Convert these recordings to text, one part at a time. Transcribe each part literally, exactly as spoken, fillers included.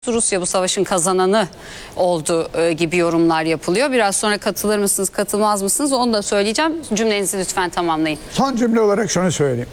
Rusya bu savaşın kazananı oldu e, gibi yorumlar yapılıyor. Biraz sonra katılır mısınız, katılmaz mısınız onu da söyleyeceğim. Cümlenizi lütfen tamamlayın. Son cümle olarak şunu söyleyeyim.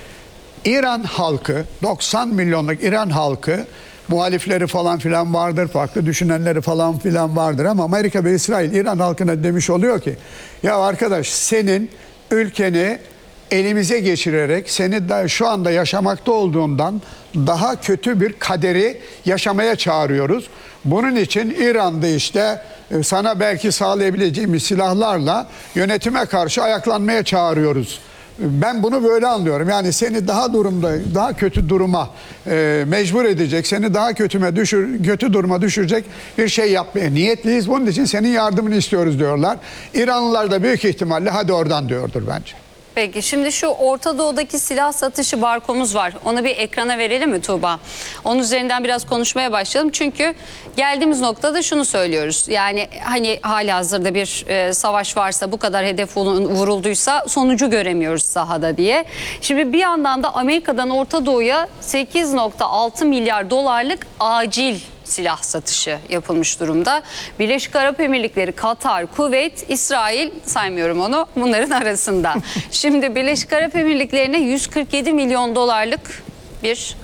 İran halkı, doksan milyonluk İran halkı, muhalifleri falan filan vardır, farklı düşünenleri falan filan vardır ama Amerika ve İsrail İran halkına demiş oluyor ki ya arkadaş senin ülkeni elimize geçirerek seni de şu anda yaşamakta olduğundan daha kötü bir kaderi yaşamaya çağırıyoruz. Bunun için İran'da işte sana belki sağlayabileceğimiz silahlarla yönetime karşı ayaklanmaya çağırıyoruz. Ben bunu böyle anlıyorum. Yani seni daha durumda, daha kötü duruma e, mecbur edecek, seni daha kötüme düşür, kötü duruma düşürecek bir şey yapmaya niyetliyiz. Bunun için senin yardımını istiyoruz diyorlar. İranlılar da büyük ihtimalle hadi oradan diyordur bence. Peki şimdi şu Orta Doğu'daki silah satışı barkomuz var. Onu bir ekrana verelim mi Tuğba? Onun üzerinden biraz konuşmaya başlayalım. Çünkü geldiğimiz noktada şunu söylüyoruz. Yani hani halihazırda bir e, savaş varsa, bu kadar hedef vurulduysa sonucu göremiyoruz sahada diye. Şimdi bir yandan da Amerika'dan Orta Doğu'ya sekiz nokta altı milyar dolarlık acil silah satışı yapılmış durumda. Birleşik Arap Emirlikleri, Katar, Kuveyt, İsrail, saymıyorum onu, bunların arasında. Şimdi Birleşik Arap Emirlikleri'ne yüz kırk yedi milyon dolarlık bir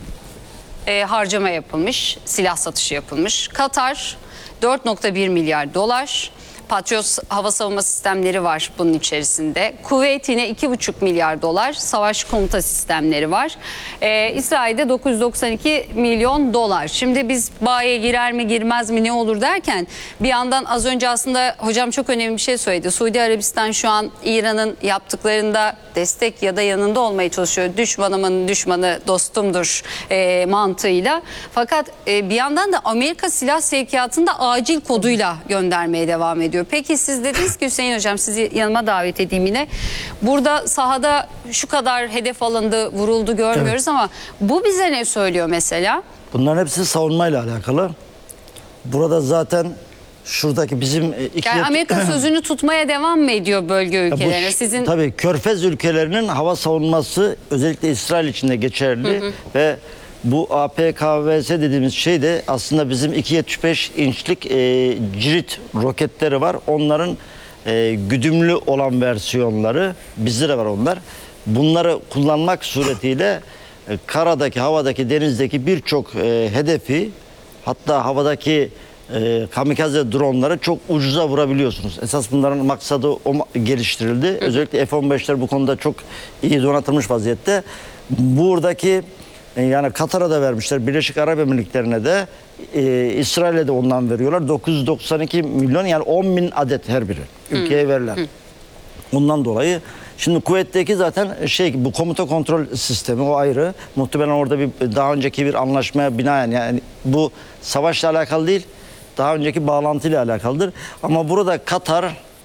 e, harcama yapılmış, silah satışı yapılmış. Katar dört nokta bir milyar dolar. Patriot hava savunma sistemleri var bunun içerisinde. Kuveyt yine iki buçuk milyar dolar savaş komuta sistemleri var. Ee, İsrail'de dokuz yüz doksan iki milyon dolar. Şimdi biz baye girer mi girmez mi ne olur derken bir yandan az önce aslında hocam çok önemli bir şey söyledi. Suudi Arabistan şu an İran'ın yaptıklarında destek ya da yanında olmaya çalışıyor. Düşmanımın düşmanı dostumdur e, mantığıyla. Fakat e, bir yandan da Amerika silah sevkiyatında acil koduyla göndermeye devam ediyor. Peki siz dediniz ki Hüseyin Hocam, sizi yanıma davet edeyim yine. Burada sahada şu kadar hedef alındı, vuruldu görmüyoruz, evet, ama bu bize ne söylüyor mesela? Bunların hepsi savunmayla alakalı. Burada zaten şuradaki bizim iki yani Amerika sözünü tutmaya devam mı ediyor bölge ülkelerine? Bu, Sizin tabii Körfez ülkelerinin hava savunması özellikle İsrail için de geçerli, hı hı, ve bu A P K V S dediğimiz şey de aslında bizim iki yetmiş beş inçlik e, cirit roketleri var. Onların e, güdümlü olan versiyonları, bizde de var onlar. Bunları kullanmak suretiyle e, karadaki, havadaki, denizdeki birçok e, hedefi, hatta havadaki e, kamikaze dronları çok ucuza vurabiliyorsunuz. Esas bunların maksadı o geliştirildi. Hı. Özellikle F on beşler bu konuda çok iyi donatılmış vaziyette. Buradaki yani Katar'a da vermişler, Birleşik Arap Emirlikleri'ne de, e, İsrail'e de ondan veriyorlar. dokuz yüz doksan iki milyon, yani on bin adet her biri ülkeye verilen. Hı. Ondan dolayı şimdi Kuveyt'teki zaten şey, bu komuta kontrol sistemi o ayrı. Muhtemelen orada bir daha önceki bir anlaşmaya binaen, yani bu savaşla alakalı değil, daha önceki bağlantıyla alakalıdır. Ama burada Katar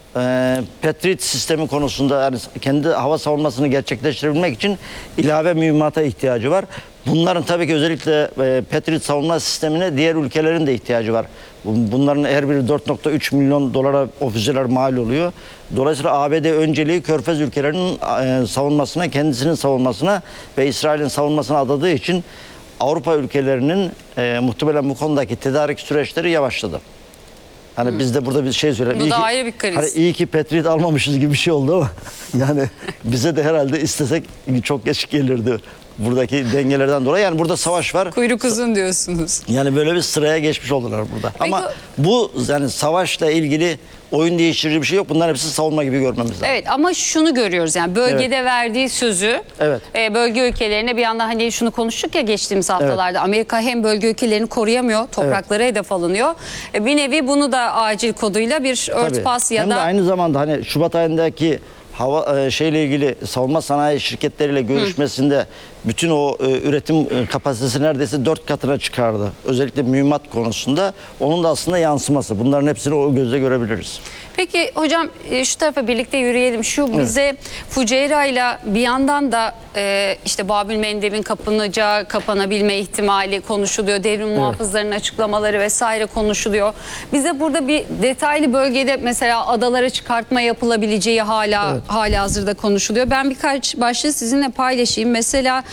E, Patriot sistemi konusunda, yani kendi hava savunmasını gerçekleştirebilmek için ilave mühimmata ihtiyacı var. Bunların tabii ki özellikle e, Patriot savunma sistemine diğer ülkelerin de ihtiyacı var. Bunların her biri dört nokta üç milyon dolara o füzeler mal oluyor. Dolayısıyla A B D önceliği Körfez ülkelerinin e, savunmasına, kendisinin savunmasına ve İsrail'in savunmasına adadığı için Avrupa ülkelerinin e, muhtemelen bu konudaki tedarik süreçleri yavaşladı. Hani hmm. biz de burada bir şey söyleyelim. Bu iyi da ki, ayrı bir kriz. Hani iyi ki Patriot almamışız gibi bir şey oldu ama yani bize de herhalde istesek çok geç gelirdi buradaki dengelerden dolayı. Yani burada savaş var. Kuyruk uzun diyorsunuz. Yani böyle bir sıraya geçmiş oldular burada. Peki, ama bu yani savaşla ilgili oyun değiştirici bir şey yok. Bunlar hepsi savunma gibi görmemiz lazım. Evet, ama şunu görüyoruz, yani bölgede evet. verdiği sözü, evet. e, bölge ülkelerine bir yandan hani şunu konuştuk ya geçtiğimiz haftalarda, evet. Amerika hem bölge ülkelerini koruyamıyor, topraklara evet. hedef alınıyor. E, bir nevi bunu da acil koduyla bir örtbas ya hem da... Hem de aynı zamanda hani Şubat ayındaki hava şeyle ilgili savunma sanayi şirketleriyle görüşmesinde Hı. bütün o e, üretim kapasitesi neredeyse dört katına çıkardı. Özellikle mühimmat konusunda. Onun da aslında yansıması. Bunların hepsini o gözle görebiliriz. Peki hocam şu tarafa birlikte yürüyelim. Şu bize evet. Fuceyra ile bir yandan da e, işte Babül Mendeb'in kapanacağı, kapanabilme ihtimali konuşuluyor. Devrim evet. muhafızlarının açıklamaları vesaire konuşuluyor. Bize burada bir detaylı bölgede mesela adalara çıkartma yapılabileceği hala evet. hala hazırda konuşuluyor. Ben birkaç başlığı sizinle paylaşayım. Mesela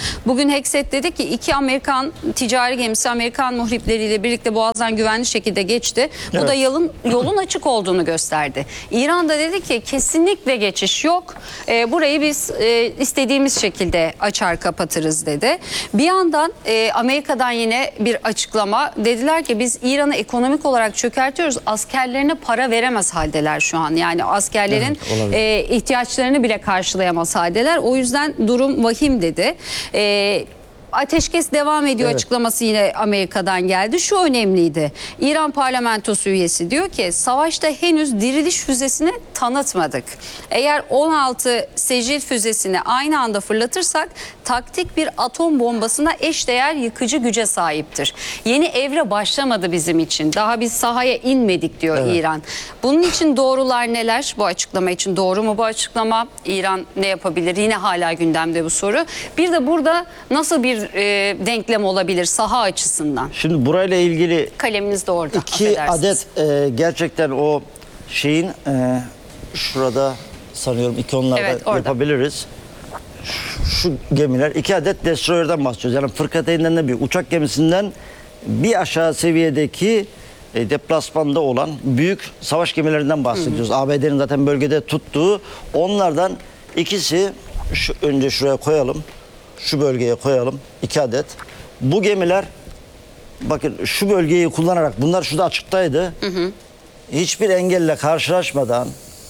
Bugün Hexet dedi ki iki Amerikan ticari gemisi Amerikan muhripleriyle birlikte Boğaz'dan güvenli şekilde geçti. Bu Evet. da yolun, yolun açık olduğunu gösterdi. İran da dedi ki kesinlikle geçiş yok. E, burayı biz e, istediğimiz şekilde açar kapatırız dedi. Bir yandan e, Amerika'dan yine bir açıklama. Dediler ki biz İran'ı ekonomik olarak çökertiyoruz. Askerlerine para veremez haldeler şu an. Yani askerlerin Evet, olabilir. e, ihtiyaçlarını bile karşılayamaz haldeler. O yüzden durum vahim dedi. E, Ateşkes devam ediyor Evet. açıklaması yine Amerika'dan geldi. Şu önemliydi. İran parlamentosu üyesi diyor ki savaşta henüz diriliş füzesini tanıtmadık. Eğer on altı Secil füzesini aynı anda fırlatırsak taktik bir atom bombasına eşdeğer yıkıcı güce sahiptir. Yeni evre başlamadı bizim için. Daha biz sahaya inmedik diyor Evet. İran. Bunun için doğrular neler? Bu açıklama için doğru mu bu açıklama? İran ne yapabilir? Yine hala gündemde bu soru. Bir de burada nasıl bir e, denklem olabilir saha açısından? Şimdi burayla ilgili Kaleminiz de orada. iki affedersiniz. adet e, gerçekten o şeyin e, şurada sanıyorum ikonlarda Evet, orada. yapabiliriz. Şu, şu gemiler iki adet destroyer'dan bahsediyoruz. Yani fırkateyn'den de bir uçak gemisinden bir aşağı seviyedeki e, deplasmanda olan büyük savaş gemilerinden bahsediyoruz. A B D'nin zaten bölgede tuttuğu onlardan ikisi şu, önce şuraya koyalım. Şu bölgeye koyalım. iki adet. Bu gemiler bakın şu bölgeyi kullanarak bunlar şurada açıktaydı. Hı hı. Hiçbir engelle karşılaşmadan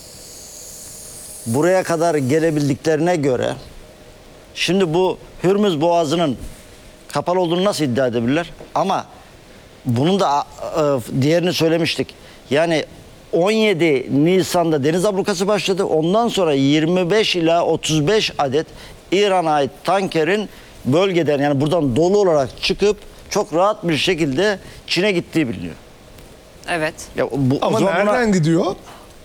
buraya kadar gelebildiklerine göre şimdi bu Hürmüz Boğazı'nın kapalı olduğunu nasıl iddia edebilirler? Ama bunun da e, diğerini söylemiştik. Yani on yedi Nisan'da deniz ablukası başladı. Ondan sonra yirmi beş ila otuz beş adet İran'a ait tankerin bölgeden yani buradan dolu olarak çıkıp çok rahat bir şekilde Çin'e gittiği biliniyor. Evet. Ya bu, o Ama zaman buna- nereden gidiyor?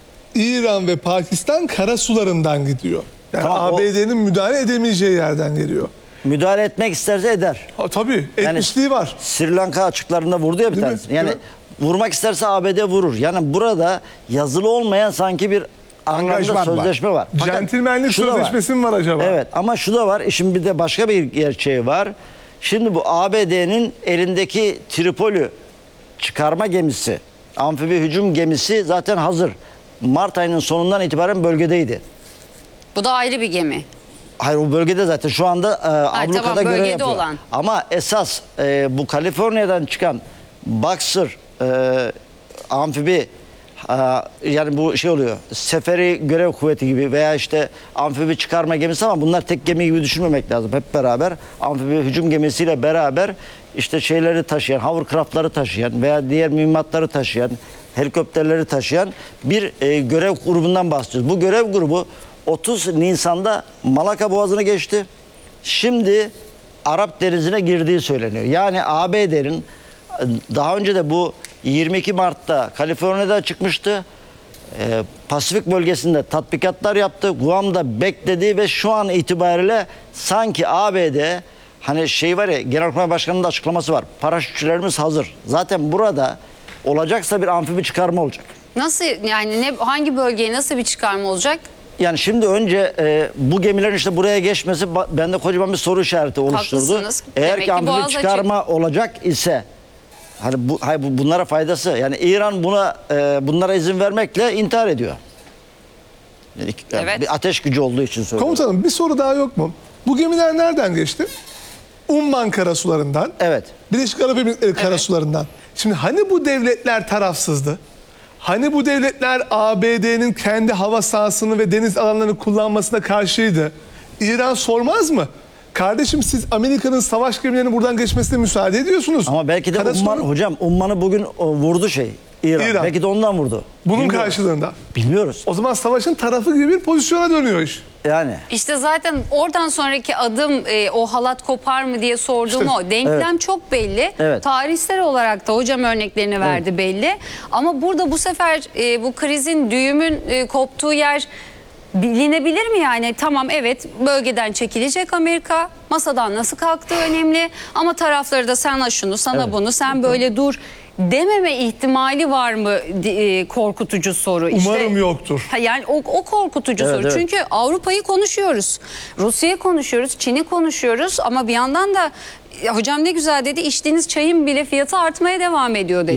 İran ve Pakistan kara sularından gidiyor. Yani Tamam, o- A B D'nin müdahale edemeyeceği yerden geliyor. müdahale etmek isterse eder. Ha, tabii Yani etmişliği var. Sri Lanka açıklarında vurdu ya bir Değil mi? tanesi. Yani Değil vurmak isterse A B D vurur. Yani burada yazılı olmayan sanki bir Angajman anlamda var. sözleşme var. Fakat Centilmenlik şu da var. sözleşmesi mi var acaba? Evet ama şu da var. İşin bir de başka bir gerçeği var. Şimdi bu A B D'nin elindeki Tripoli çıkarma gemisi, amfibi hücum gemisi zaten hazır. Mart ayının sonundan itibaren bölgedeydi. Bu da ayrı bir gemi. Hayır o bölgede zaten şu anda e, ablukada tamam, görev bölgede yapıyor. olan. Ama esas e, bu Kaliforniya'dan çıkan Boxer e, amfibi e, yani bu şey oluyor seferi görev kuvveti gibi veya işte amfibi çıkarma gemisi ama bunlar tek gemi gibi düşünmemek lazım. Hep beraber amfibi hücum gemisiyle beraber işte şeyleri taşıyan, hovercraftları taşıyan veya diğer mühimmatları taşıyan, helikopterleri taşıyan bir e, görev grubundan bahsediyoruz. Bu görev grubu otuz Nisan'da Malaka Boğazı'nı geçti. Şimdi Arap Denizi'ne girdiği söyleniyor. Yani A B D'nin daha önce de bu yirmi iki Mart'ta Kaliforniya'da çıkmıştı. Ee, Pasifik bölgesinde tatbikatlar yaptı. Guam'da bekledi ve şu an itibariyle sanki A B D hani şey var ya Genelkurmay Başkanı'nın da açıklaması var. Paraşütçülerimiz hazır. Zaten burada olacaksa bir amfibi çıkarma olacak. Nasıl yani ne hangi bölgeye nasıl bir çıkarma olacak? Yani şimdi önce e, bu gemilerin işte buraya geçmesi ba- bende kocaman bir soru işareti oluşturdu. Haklısınız. Eğer Demek ki ki boğaz amfibi açık. çıkarma olacak ise hani bu, hayır, bu bunlara faydası. Yani İran buna e, bunlara izin vermekle intihar ediyor. Yani, yani Evet. bir ateş gücü olduğu için söylüyorum. Komutanım bir soru daha yok mu? Bu gemiler nereden geçti? Umman karasularından. Evet. Birleşik Arap Emirlikleri Evet. karasularından. Şimdi hani bu devletler tarafsızdı? Hani bu devletler A B D'nin kendi hava sahasını ve deniz alanlarını kullanmasına karşıydı? İran sormaz mı? Kardeşim siz Amerika'nın savaş gemilerinin buradan geçmesine müsaade ediyorsunuz. Ama belki de Karasuları- Umman, hocam Umman'ı bugün o, vurdu şey İran. İran. Belki de ondan vurdu. Bunun Bilmiyoruz. karşılığında. Bilmiyoruz. O zaman savaşın tarafı gibi bir pozisyona dönüyor iş. Yani. İşte zaten oradan sonraki adım e, o halat kopar mı diye sorduğum İşte, o. Denklem çok belli. Evet. Tarihsel olarak da hocam örneklerini verdi belli. Ama burada bu sefer e, bu krizin düğümün e, koptuğu yer bilinebilir mi yani? Tamam evet bölgeden çekilecek Amerika. Masadan nasıl kalktığı önemli. Ama tarafları da sana şunu sana Evet. bunu sen böyle dur dememe ihtimali var mı e, korkutucu soru. Umarım yoktur. Ha, yani o, o korkutucu Evet, soru. evet. Çünkü Avrupa'yı konuşuyoruz. Rusya'yı konuşuyoruz. Çin'i konuşuyoruz. Ama bir yandan da hocam ne güzel dedi, içtiğiniz çayın bile fiyatı artmaya devam ediyor dedi.